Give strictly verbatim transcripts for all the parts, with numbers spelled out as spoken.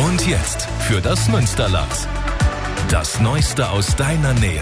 Und jetzt für das Münsterland. Das Neueste aus deiner Nähe.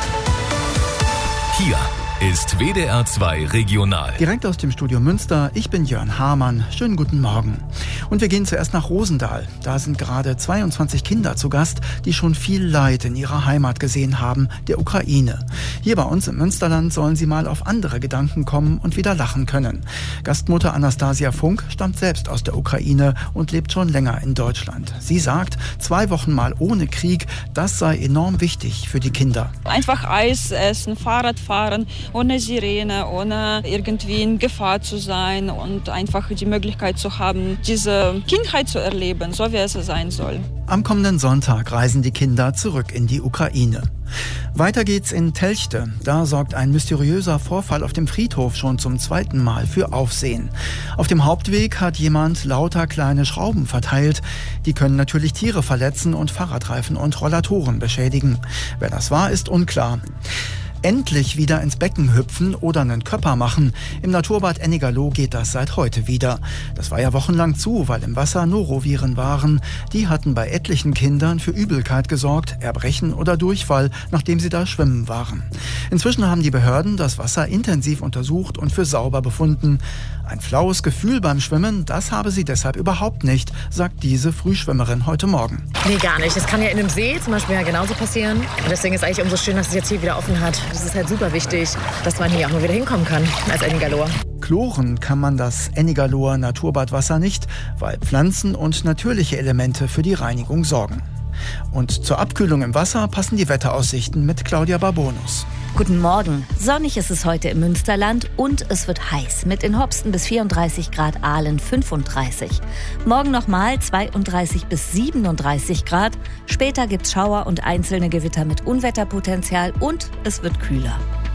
Hier ist W D R zwei Regional. Direkt aus dem Studio Münster, ich bin Jörn Hamann. Schönen guten Morgen. Und wir gehen zuerst nach Rosendahl. Da sind gerade zweiundzwanzig Kinder zu Gast, die schon viel Leid in ihrer Heimat gesehen haben, der Ukraine. Hier bei uns im Münsterland sollen sie mal auf andere Gedanken kommen und wieder lachen können. Gastmutter Anastasia Funk stammt selbst aus der Ukraine und lebt schon länger in Deutschland. Sie sagt, zwei Wochen mal ohne Krieg, das sei enorm wichtig für die Kinder. Einfach Eis essen, Fahrrad fahren, ohne Sirene, ohne irgendwie in Gefahr zu sein und einfach die Möglichkeit zu haben, diese Kindheit zu erleben, so wie es sein soll. Am kommenden Sonntag reisen die Kinder zurück in die Ukraine. Weiter geht's in Telchte. Da sorgt ein mysteriöser Vorfall auf dem Friedhof schon zum zweiten Mal für Aufsehen. Auf dem Hauptweg hat jemand lauter kleine Schrauben verteilt. Die können natürlich Tiere verletzen und Fahrradreifen und Rollatoren beschädigen. Wer das war, ist unklar. Endlich wieder ins Becken hüpfen oder einen Köpper machen. Im Naturbad Ennigerloh geht das seit heute wieder. Das war ja wochenlang zu, weil im Wasser Noroviren waren. Die hatten bei etlichen Kindern für Übelkeit gesorgt, Erbrechen oder Durchfall, nachdem sie da schwimmen waren. Inzwischen haben die Behörden das Wasser intensiv untersucht und für sauber befunden. Ein flaues Gefühl beim Schwimmen, das habe sie deshalb überhaupt nicht, sagt diese Frühschwimmerin heute Morgen. Nee, gar nicht. Das kann ja in einem See zum Beispiel ja genauso passieren. Und deswegen ist eigentlich umso schön, dass es jetzt hier wieder offen hat. Das ist halt super wichtig, dass man hier auch mal wieder hinkommen kann als Ennigerloher. Chloren kann man das Ennigerloher Naturbadwasser nicht, weil Pflanzen und natürliche Elemente für die Reinigung sorgen. Und zur Abkühlung im Wasser passen die Wetteraussichten mit Claudia Barbonus. Guten Morgen. Sonnig ist es heute im Münsterland und es wird heiß. Mit in Hopsten bis vierunddreißig Grad, Aalen fünfunddreißig. Morgen nochmal zweiunddreißig bis siebenunddreißig Grad. Später gibt's Schauer und einzelne Gewitter mit Unwetterpotenzial und es wird kühler.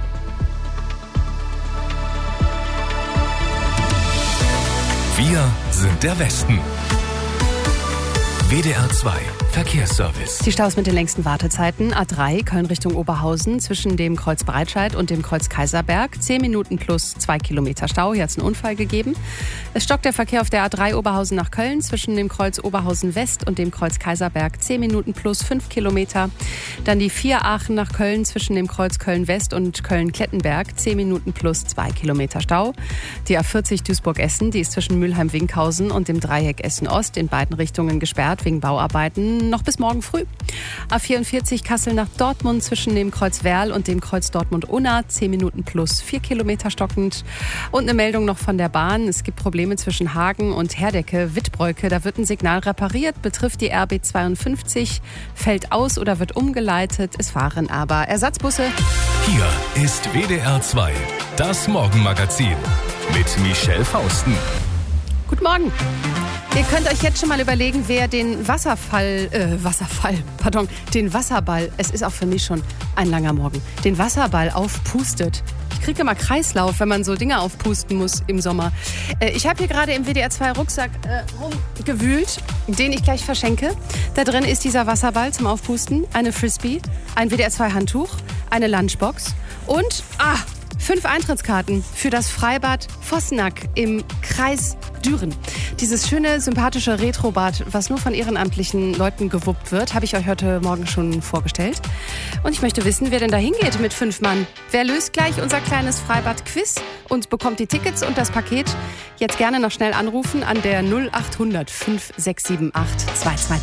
Wir sind der Westen. W D R zwei Verkehrsservice. Die Staus mit den längsten Wartezeiten. A drei, Köln Richtung Oberhausen, zwischen dem Kreuz Breitscheid und dem Kreuz Kaiserberg. zehn Minuten plus zwei Kilometer Stau. Hier hat es einen Unfall gegeben. Es stockt der Verkehr auf der A drei Oberhausen nach Köln, zwischen dem Kreuz Oberhausen West und dem Kreuz Kaiserberg. zehn Minuten plus fünf Kilometer. Dann die vier Aachen nach Köln, zwischen dem Kreuz Köln West und Köln Klettenberg. zehn Minuten plus zwei Kilometer Stau. Die A vierzig Duisburg-Essen, die ist zwischen Mülheim-Winkhausen und dem Dreieck Essen-Ost in beiden Richtungen gesperrt wegen Bauarbeiten. Noch bis morgen früh. A vierundvierzig Kassel nach Dortmund, zwischen dem Kreuz Werl und dem Kreuz Dortmund-Unna. zehn Minuten plus vier Kilometer stockend. Und eine Meldung noch von der Bahn. Es gibt Probleme zwischen Hagen und Herdecke, Wittbreuke. Da wird ein Signal repariert, betrifft die R B zweiundfünfzig, fällt aus oder wird umgeleitet. Es fahren aber Ersatzbusse. Hier ist W D R zwei, das Morgenmagazin mit Michelle Fausten. Guten Morgen. Ihr könnt euch jetzt schon mal überlegen, wer den Wasserfall, äh, Wasserfall, pardon, den Wasserball, es ist auch für mich schon ein langer Morgen, den Wasserball aufpustet. Ich kriege immer Kreislauf, wenn man so Dinge aufpusten muss im Sommer. Äh, ich habe hier gerade im W D R zwei Rucksack äh, rumgewühlt, den ich gleich verschenke. Da drin ist dieser Wasserball zum Aufpusten, eine Frisbee, ein W D R zwei Handtuch, eine Lunchbox und, ah, fünf Eintrittskarten für das Freibad Vossenack im Kreis Düren. Dieses schöne, sympathische Retrobad, was nur von ehrenamtlichen Leuten gewuppt wird, habe ich euch heute Morgen schon vorgestellt. Und ich möchte wissen, wer denn da hingeht mit fünf Mann. Wer löst gleich unser kleines Freibad-Quiz und bekommt die Tickets und das Paket? Jetzt gerne noch schnell anrufen an der null acht hundert fünf sechs sieben acht zwei zwei zwei.